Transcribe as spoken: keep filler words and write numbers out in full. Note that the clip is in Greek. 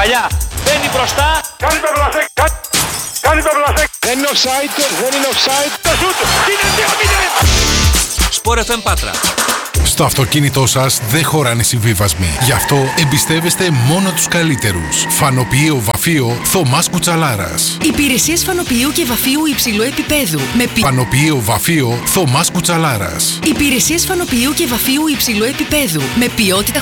Παλιά, μπαίνει μπροστά. Κάνει το μπλασέ, κα... κάνει το μπλασέ. Δεν είναι offside, δεν είναι offside. Το σούτ, είναι δύο μηδέν. Σπορ εφ εμ Πάτρα. Στο αυτοκίνητό σας δεν χωράνε συμβίβασμοι. Γι' αυτό εμπιστεύεστε μόνο τους καλύτερους. Φανοποιείο Βαφείο Θωμάς Κουτσαλάρας. Υπηρεσίες φανοποιείου και βαφείου υψηλού επίπεδου. Με πι... Φανοποιείο Βαφείο Θωμάς Κουτσαλάρας. Υπηρεσίες φανοποιείου και βαφείου υψηλού επίπεδου. Με ποιότητα